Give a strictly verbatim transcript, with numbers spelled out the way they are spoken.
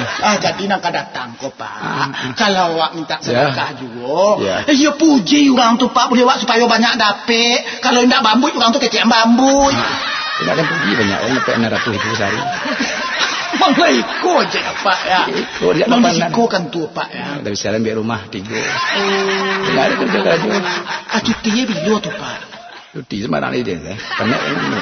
Ah, jadi nak datang kok Pak. Ah, kalau awak minta sedekah ya. juga, ya. Eh, ya puji orang tu Pak, boleh awak supaya banyak dapat. Kalau tidak bambu, orang tu kecil bambu. Tidak akan puji banyak orang dapat enam ratus ribu sehari. Mangga ikut je Pak ya. Ikut dia Mangga ikut kan tu Pak ya. Tapi sekarang biar rumah tiga. Oh. Tidak ada kerja kerja. Ah, cutinya bila tu Pak? Cuti sembarang dia. Penat.